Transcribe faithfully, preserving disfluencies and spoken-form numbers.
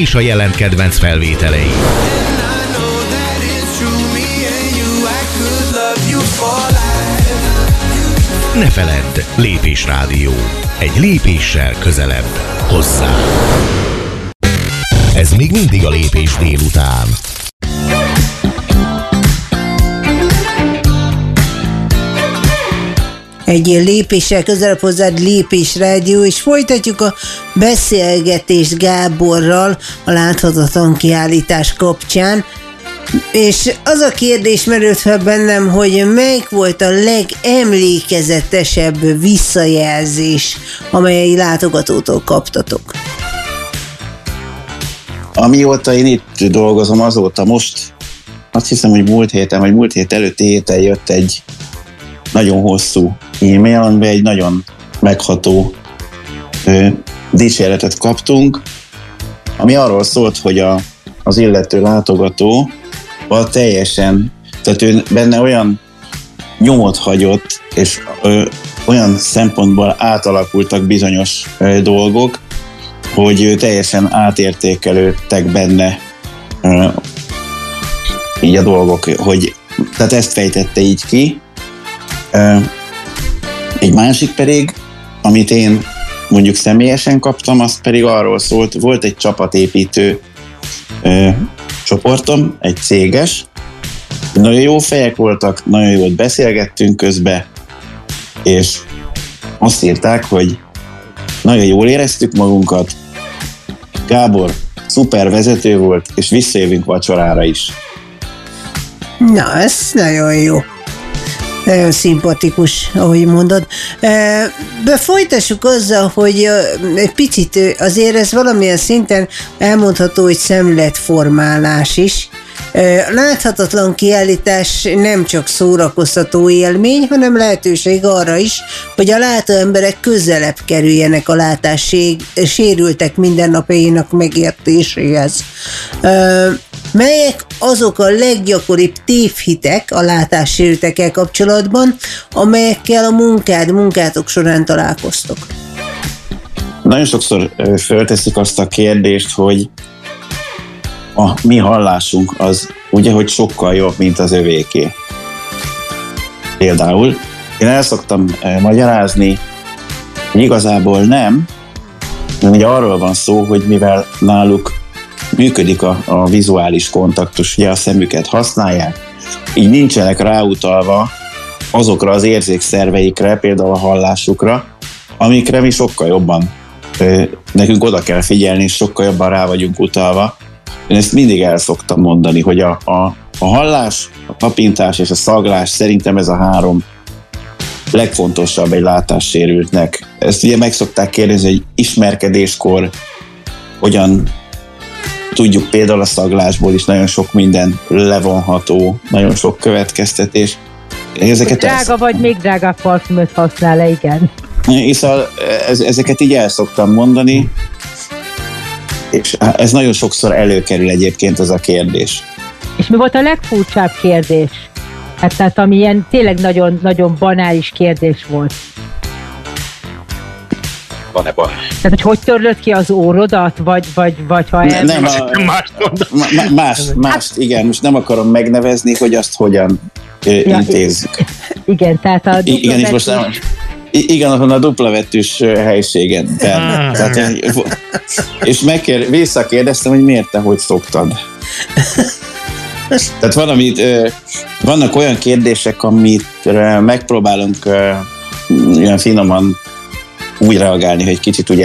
és a jelen kedvenc felvételei. Ne feledd, Lépés Rádió. Egy lépéssel közelebb hozzá. Ez még mindig a Lépés délután. Egy lépéssel közelebb hozzád, Lépés Rádió, és folytatjuk a beszélgetést Gáborral a láthatatlan kiállítás kapcsán. És az a kérdés merült fel bennem, hogy melyik volt a legemlékezetesebb visszajelzés, amely látogatótól kaptatok? Amióta én itt dolgozom, azóta most azt hiszem, hogy múlt héten, vagy múlt hét előtti héten jött egy nagyon hosszú e-mail, amiben egy nagyon megható ö, dicséretet kaptunk, ami arról szólt, hogy a, az illető látogató teljesen, tehát ő benne olyan nyomot hagyott, és ö, olyan szempontból átalakultak bizonyos ö, dolgok, hogy ő teljesen átértékelődtek benne ö, így a dolgok, hogy tehát ezt fejtette így ki. Ö, egy másik pedig, amit én mondjuk személyesen kaptam, az pedig arról szólt, volt egy csapatépítő ö, csoportom, egy céges, nagyon jó fejek voltak, nagyon jót beszélgettünk közben, és azt írták, hogy nagyon jól éreztük magunkat, Gábor szuper vezető volt, és visszajövünk vacsorára is. Na, ez nagyon jó. Nagyon szimpatikus, ahogy mondod. De folytassuk azzal, hogy egy picit azért ez valamilyen szinten elmondható, hogy szemléletformálás is. A láthatatlan kiállítás nem csak szórakoztató élmény, hanem lehetőség arra is, hogy a látó emberek közelebb kerüljenek a látássérültek mindennapjainak megértéséhez. Melyek azok a leggyakoribb tévhitek a látássérültekkel kapcsolatban, amelyekkel a munkád, munkátok során találkoztok? Nagyon sokszor fölteszik azt a kérdést, hogy a mi hallásunk az ugye, hogy sokkal jobb, mint az övéké. Például én el szoktam magyarázni, hogy igazából nem, mert ugye arról van szó, hogy mivel náluk működik a, a vizuális kontaktus, ugye a szemüket használják, így nincsenek ráutalva azokra az érzékszerveikre, például a hallásukra, amikre mi sokkal jobban, nekünk oda kell figyelni, és sokkal jobban rá vagyunk utalva. Én ezt mindig el szoktam mondani, hogy a, a, a hallás, a tapintás és a szaglás, szerintem ez a három legfontosabb egy látássérültnek. Ezt ugye meg szokták kérdezni, hogy ismerkedéskor hogyan tudjuk, például a szaglásból is nagyon sok minden levonható, nagyon sok következtetés. Ezeket drága elszok... vagy még drágább parfümöt használ-e, igen. Szóval ezeket így el szoktam mondani, és ez nagyon sokszor előkerül egyébként ez a kérdés. És mi volt a legfurcsább kérdés? Hát, tehát ami ilyen tényleg nagyon, nagyon banális kérdés volt. Van-e baj? Tehát, hogy hogy törlöd ki az órodat, vagy, vagy, vagy ha ne, el... Nem, a, mást ma, más, mást, igen, most nem akarom megnevezni, hogy azt hogyan ja, intézzük. Igen, tehát a dupla igen, és most nem, igen, azon a dupla vettős helységen. Tehát, és megkér, visszakérdeztem, hogy miért te hogy szoktad. Tehát valamit, vannak olyan kérdések, amit megpróbálunk olyan finoman úgy reagálni, hogy kicsit ugye